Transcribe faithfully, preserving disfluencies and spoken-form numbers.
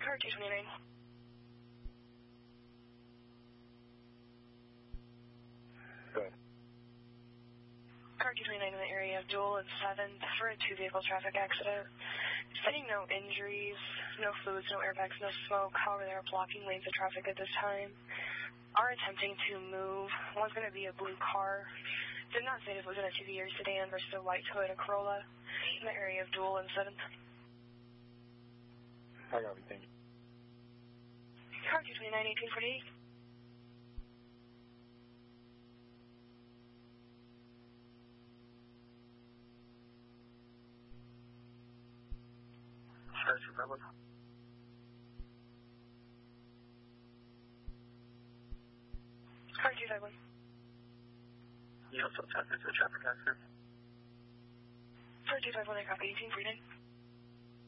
Car two twenty-nine. Go ahead. Car two twenty-nine in the area of Dual and seventh for a two-vehicle traffic accident. Citing no injuries, no fluids, no airbags, no smoke. However, they are blocking lanes of traffic at this time. Are attempting to move. One's going to be a blue car. Did not say if it was in a T V or sedan versus a white Toyota Corolla in the area of Dual and seventh. I got everything. Car two twenty-nine, eighteen forty-eight. Charge your problem. Car two five one. You also attempted to a traffic accident. Car two five one, I copy eighteen forty-nine.